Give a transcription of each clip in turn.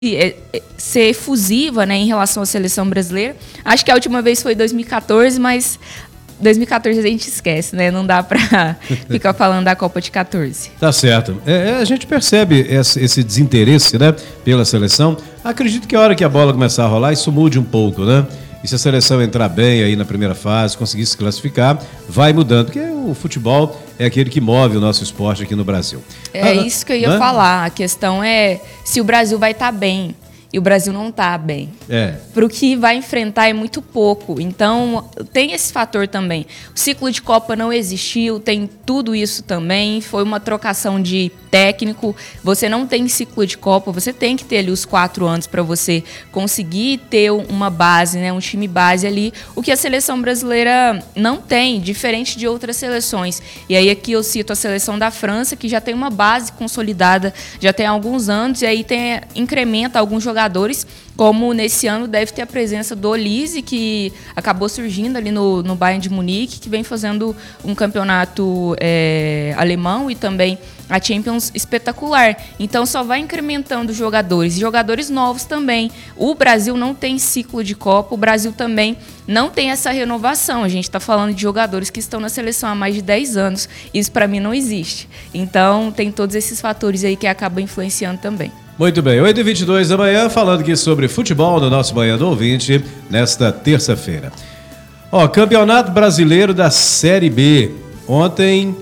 ser efusiva, né, em relação à seleção brasileira. Acho que a última vez foi 2014, mas 2014 a gente esquece, né? Não dá para ficar falando da Copa de 14. Tá certo. A gente percebe esse desinteresse, né, pela seleção. Acredito que a hora que a bola começar a rolar, isso mude um pouco, né? E se a seleção entrar bem aí na primeira fase, conseguir se classificar, vai mudando. Porque o futebol é aquele que move o nosso esporte aqui no Brasil. Isso que eu ia falar. A questão é se o Brasil vai estar bem. E o Brasil não está bem. Para o que vai enfrentar é muito pouco. Então, tem esse fator também. O ciclo de Copa não existiu, tem tudo isso também. Foi uma trocação de técnico. Você não tem ciclo de Copa, você tem que ter ali os 4 anos para você conseguir ter uma base, né, um time base ali. O que a seleção brasileira não tem, diferente de outras seleções. E aí aqui eu cito a seleção da França, que já tem uma base consolidada, já tem alguns anos, e aí incrementa alguns jogadores, como nesse ano deve ter a presença do Olise, que acabou surgindo ali no Bayern de Munique, que vem fazendo um campeonato alemão e também a Champions espetacular. Então só vai incrementando jogadores, e jogadores novos também. O Brasil não tem ciclo de Copa, o Brasil também não tem essa renovação. A gente está falando de jogadores que estão na seleção há mais de 10 anos. Isso para mim não existe. Então tem todos esses fatores aí que acabam influenciando também. Muito bem, 8h22 da manhã, falando aqui sobre futebol no nosso Manhã do Ouvinte, nesta terça-feira. Campeonato Brasileiro da Série B. Ontem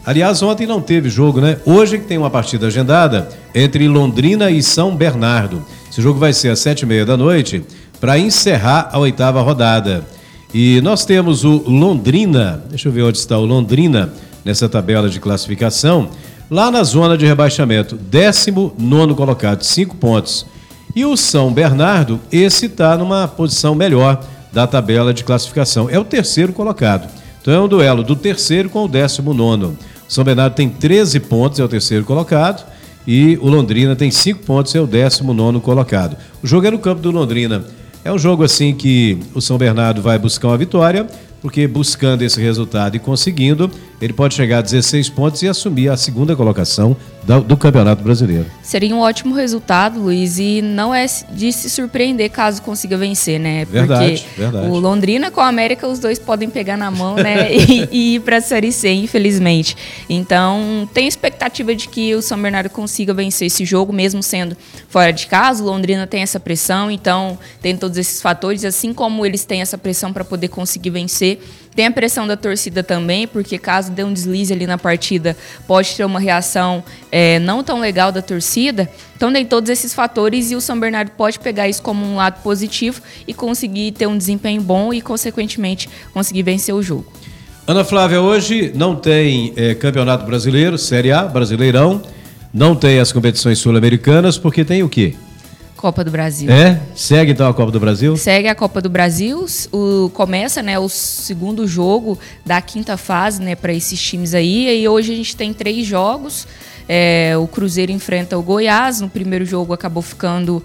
não teve jogo, né? Hoje que tem uma partida agendada entre Londrina e São Bernardo. Esse jogo vai ser às 7h30 da noite para encerrar a 8ª rodada. E nós temos o Londrina, deixa eu ver onde está o Londrina nessa tabela de classificação, lá na zona de rebaixamento, 19º colocado, 5 pontos. E o São Bernardo, esse está numa posição melhor da tabela de classificação. É o 3º colocado. Então é um duelo do 3º com o 19º. O São Bernardo tem 13 pontos, é o 3º colocado. E o Londrina tem 5 pontos, é o 19º colocado. O jogo é no campo do Londrina. É um jogo assim que o São Bernardo vai buscar uma vitória, porque buscando esse resultado e conseguindo, ele pode chegar a 16 pontos e assumir a 2ª colocação do Campeonato Brasileiro. Seria um ótimo resultado, Luiz, e não é de se surpreender caso consiga vencer, né? Verdade. O Londrina com o América, os dois podem pegar na mão, né? e ir para a Série C, infelizmente. Então, tem expectativa de que o São Bernardo consiga vencer esse jogo, mesmo sendo fora de casa. O Londrina tem essa pressão, então tem todos esses fatores, assim como eles têm essa pressão para poder conseguir vencer. Tem a pressão da torcida também, porque caso dê um deslize ali na partida, pode ter uma reação não tão legal da torcida. Então tem todos esses fatores e o São Bernardo pode pegar isso como um lado positivo e conseguir ter um desempenho bom e, consequentemente, conseguir vencer o jogo. Ana Flávia, hoje não tem Campeonato Brasileiro, Série A, Brasileirão, não tem as competições sul-americanas, porque tem o quê? Copa do Brasil. Segue então a Copa do Brasil? Segue a Copa do Brasil. Começa, né, o 2º jogo da 5ª fase, né, para esses times aí. E hoje a gente tem 3 jogos. O Cruzeiro enfrenta o Goiás. No primeiro jogo acabou ficando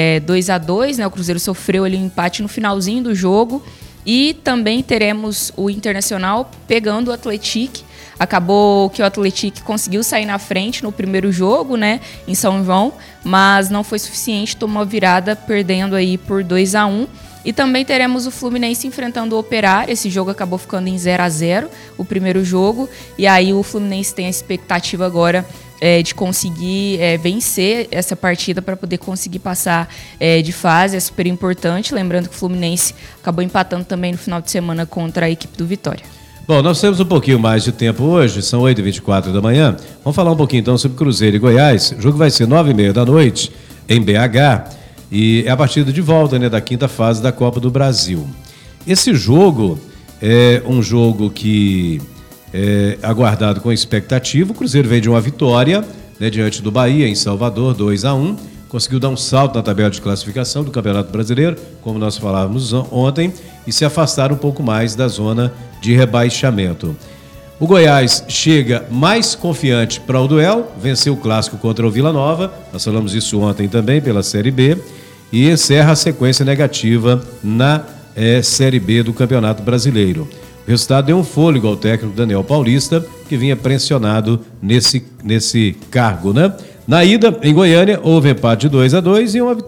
2-2, né? O Cruzeiro sofreu ali um empate no finalzinho do jogo. E também teremos o Internacional pegando o Atlético. Acabou que o Atlético conseguiu sair na frente no primeiro jogo, né, em São João, mas não foi suficiente, tomou virada, perdendo aí por 2-1. E também teremos o Fluminense enfrentando o Operário. Esse jogo acabou ficando em 0-0, o primeiro jogo. E aí o Fluminense tem a expectativa agora de conseguir vencer essa partida para poder conseguir passar de fase. É super importante. Lembrando que o Fluminense acabou empatando também no final de semana contra a equipe do Vitória. Bom, nós temos um pouquinho mais de tempo hoje, são 8h24 da manhã. Vamos falar um pouquinho então sobre Cruzeiro e Goiás. O jogo vai ser 9h30 da noite em BH e é a partida de volta, né, da 5ª fase da Copa do Brasil. Esse jogo é um jogo que é aguardado com expectativa. O Cruzeiro vem de uma vitória, né, diante do Bahia em Salvador, 2-1. Conseguiu dar um salto na tabela de classificação do Campeonato Brasileiro, como nós falávamos ontem, e se afastar um pouco mais da zona de rebaixamento. O Goiás chega mais confiante para o duelo, venceu o clássico contra o Vila Nova, nós falamos isso ontem também pela Série B, e encerra a sequência negativa na Série B do Campeonato Brasileiro. O resultado deu um fôlego ao técnico Daniel Paulista, que vinha pressionado nesse cargo, né? Na ida, em Goiânia, houve empate de 2-2 e uma vitória